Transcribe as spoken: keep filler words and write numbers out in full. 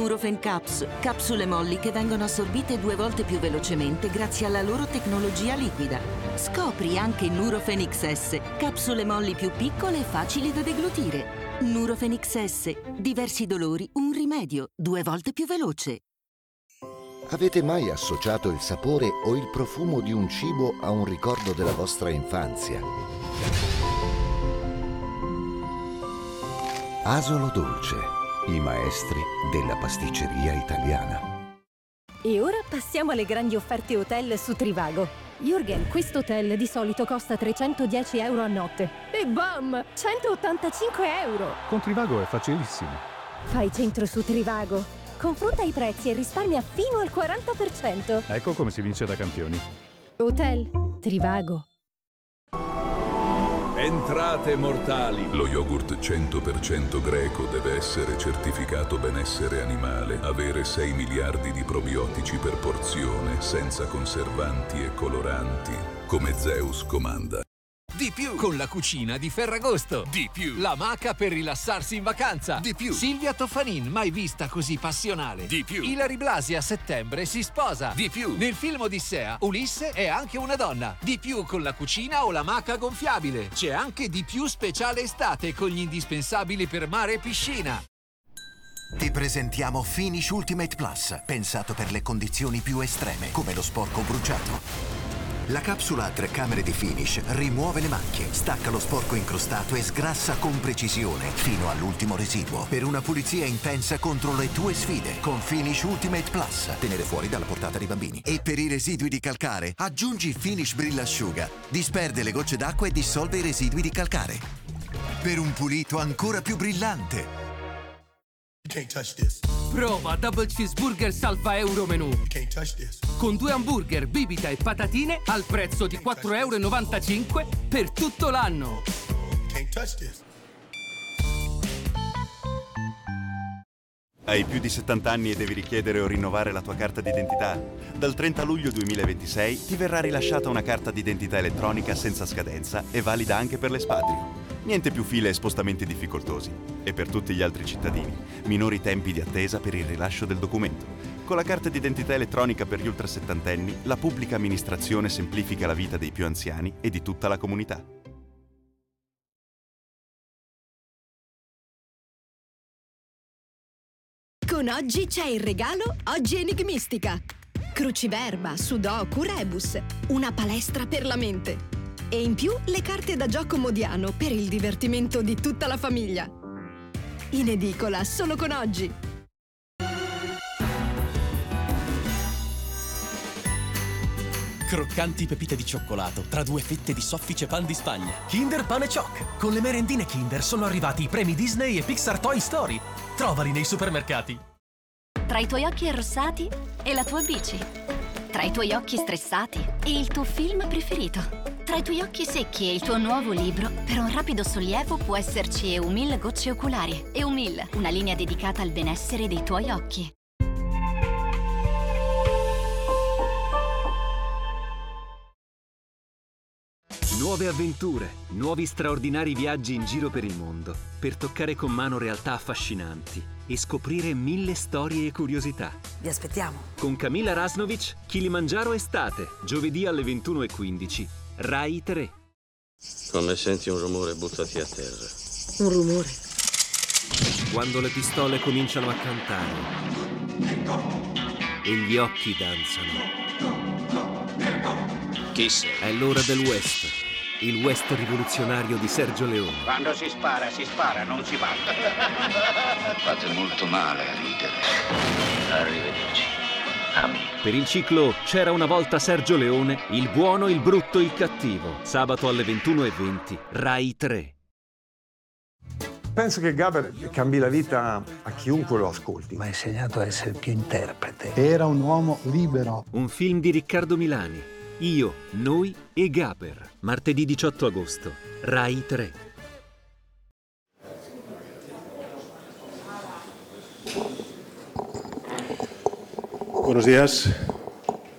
Nurofen Caps, capsule molli che vengono assorbite due volte più velocemente grazie alla loro tecnologia liquida. Scopri anche Nurofen X S, capsule molli più piccole e facili da deglutire. Nurofen X S, diversi dolori, un rimedio, due volte più veloce. Avete mai associato il sapore o il profumo di un cibo a un ricordo della vostra infanzia? Asolo Dolce, i maestri della pasticceria italiana. E ora passiamo alle grandi offerte hotel su Trivago. Jürgen, questo hotel di solito costa trecentodieci euro a notte. E bam! centottantacinque euro! Con Trivago è facilissimo. Fai centro su Trivago. Confronta i prezzi e risparmia fino al quaranta per cento. Ecco come si vince da campioni. Hotel Trivago. Entrate mortali. Lo yogurt cento per cento greco deve essere certificato benessere animale, avere sei miliardi di probiotici per porzione, senza conservanti e coloranti, come Zeus comanda. Di più con la cucina di Ferragosto. Di più la maca per rilassarsi in vacanza. Di più Silvia Toffanin, mai vista così passionale. Di più Ilary Blasi a settembre si sposa. Di più nel film Odissea Ulisse è anche una donna. Di più con la cucina o la maca gonfiabile. C'è anche di più speciale estate con gli indispensabili per mare e piscina. Ti presentiamo Finish Ultimate Plus, pensato per le condizioni più estreme, come lo sporco bruciato. La capsula a tre camere di Finish rimuove le macchie, stacca lo sporco incrostato e sgrassa con precisione fino all'ultimo residuo per una pulizia intensa contro le tue sfide. Con Finish Ultimate Plus, tenere fuori dalla portata dei bambini. E per i residui di calcare, aggiungi Finish Brillasciuga. Disperde le gocce d'acqua e dissolve i residui di calcare. Per un pulito ancora più brillante. Can't touch this. Prova Double Cheeseburger Salva Euro Menù. Can't touch this. Con due hamburger, bibita e patatine al prezzo di quattro euro e novantacinque per tutto l'anno. Can't touch this. Hai più di settanta anni e devi richiedere o rinnovare la tua carta d'identità? Dal trenta luglio duemilaventisei ti verrà rilasciata una carta d'identità elettronica senza scadenza e valida anche per l'espatrio. Niente più file e spostamenti difficoltosi. E per tutti gli altri cittadini, minori tempi di attesa per il rilascio del documento. Con la carta d'identità elettronica per gli ultrasettantenni, la pubblica amministrazione semplifica la vita dei più anziani e di tutta la comunità. Con Oggi c'è il regalo Oggi Enigmistica. Cruciverba, Sudoku, Rebus. Una palestra per la mente. E in più le carte da gioco Modiano per il divertimento di tutta la famiglia. In edicola solo con Oggi. Croccanti pepite di cioccolato tra due fette di soffice pan di Spagna. Kinder Pane Choc. Con le merendine Kinder sono arrivati i premi Disney e Pixar Toy Story. Trovali nei supermercati. Tra i tuoi occhi arrossati e la tua bici. Tra i tuoi occhi stressati e il tuo film preferito. Tra i tuoi occhi secchi e il tuo nuovo libro, per un rapido sollievo può esserci Eumil Gocce Oculari. Eumil, una linea dedicata al benessere dei tuoi occhi. Nuove avventure, nuovi straordinari viaggi in giro per il mondo, per toccare con mano realtà affascinanti e scoprire mille storie e curiosità. Vi aspettiamo. Con Camilla Rasnovic, Kilimangiaro Estate, giovedì alle ventuno e quindici, Rai tre. Come senti un rumore, buttati a terra. Un rumore. Quando le pistole cominciano a cantare e gli occhi danzano. Chi sei? È l'ora del West, il West rivoluzionario di Sergio Leone. Quando si spara, si spara, non si batte. Fate molto male a ridere. Arrivederci, amico. Per il ciclo C'era una volta Sergio Leone, il buono, il brutto, il cattivo. Sabato alle ventuno e venti, Rai tre. Penso che Gaber cambi la vita a chiunque lo ascolti. Mi ha insegnato a essere più interprete. Era un uomo libero. Un film di Riccardo Milani. Io, noi e Gaber. Martedì diciotto agosto, Rai tre. Buenos días.